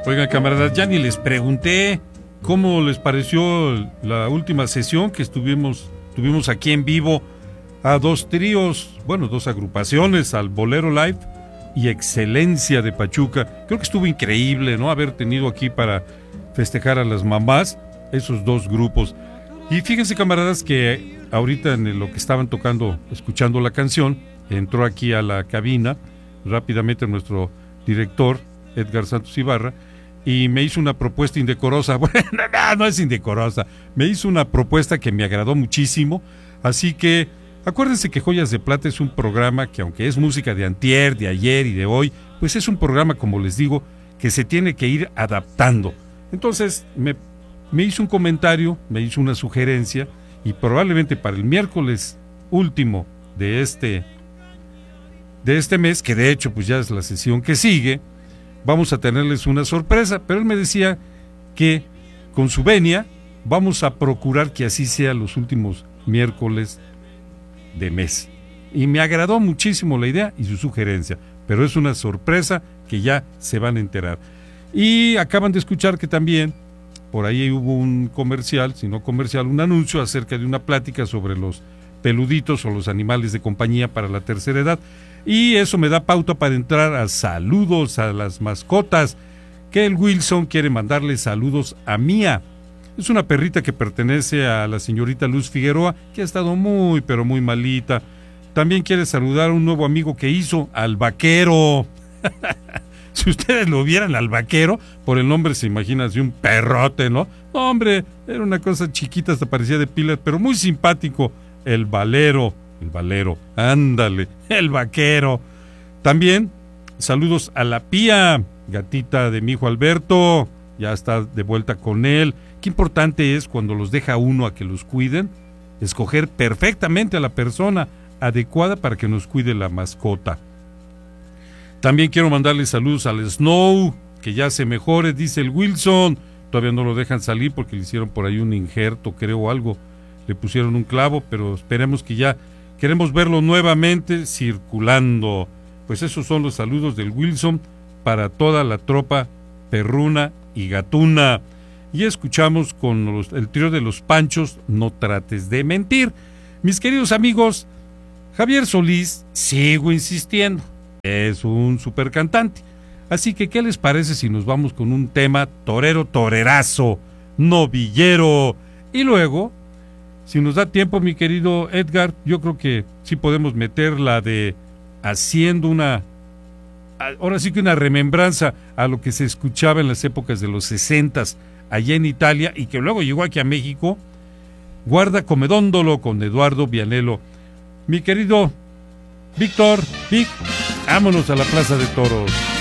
Oigan, camaradas, ya ni les pregunté cómo les pareció la última sesión que tuvimos aquí en vivo a dos tríos, bueno, dos agrupaciones, al Bolero Live y Excelencia de Pachuca. Creo que estuvo increíble, ¿no? Haber tenido aquí para festejar a las mamás esos dos grupos. Y fíjense, camaradas, que ahorita en lo que estaban tocando, escuchando la canción, entró aquí a la cabina rápidamente nuestro director, Edgar Santos Ibarra, y me hizo una propuesta indecorosa. Bueno, no es indecorosa, me hizo una propuesta que me agradó muchísimo. Así que acuérdense que Joyas de Plata es un programa que, aunque es música de antier, de ayer y de hoy, pues es un programa, como les digo, que se tiene que ir adaptando. Entonces me hizo un comentario, me hizo una sugerencia, y probablemente para el miércoles último de este mes, que de hecho pues ya es la sesión que sigue, vamos a tenerles una sorpresa. Pero él me decía que con su venia vamos a procurar que así sea los últimos miércoles de mes. Y me agradó muchísimo la idea y su sugerencia, pero es una sorpresa que ya se van a enterar. Y acaban de escuchar que también por ahí hubo un comercial, si no comercial, un anuncio acerca de una plática sobre los peluditos o los animales de compañía para la tercera edad. Y eso me da pauta para entrar a saludos a las mascotas, que el Wilson quiere mandarle saludos a Mía. Es una perrita que pertenece a la señorita Luz Figueroa, que ha estado muy, pero muy malita. También quiere saludar a un nuevo amigo que hizo, al Vaquero. Si ustedes lo vieran al Vaquero, por el nombre se imagina así un perrote, ¿no? No, hombre, era una cosa chiquita, hasta parecía de pilas, pero muy simpático. El Valero, ándale, el Vaquero. También saludos a la Pía, gatita de mi hijo Alberto, ya está de vuelta con él. Qué importante es, cuando los deja uno a que los cuiden, escoger perfectamente a la persona adecuada para que nos cuide la mascota. También quiero mandarle saludos al Snow, que ya se mejore, dice el Wilson. Todavía no lo dejan salir porque le hicieron por ahí un injerto, creo, algo. Le pusieron un clavo, pero esperemos que ya, queremos verlo nuevamente circulando. Pues esos son los saludos del Wilson para toda la tropa perruna y gatuna. Y escuchamos con el trío de los Panchos, No trates de mentir. Mis queridos amigos, Javier Solís, sigo insistiendo, es un super cantante. Así que, ¿qué les parece si nos vamos con un tema torerazo, novillero? Y luego, si nos da tiempo, mi querido Edgar, yo creo que sí podemos meter la de haciendo ahora sí que una remembranza a lo que se escuchaba en las épocas de los 60s allá en Italia y que luego llegó aquí a México, Guarda Comedóndolo con Eduardo Vianello. Mi querido Víctor, vámonos a la Plaza de Toros.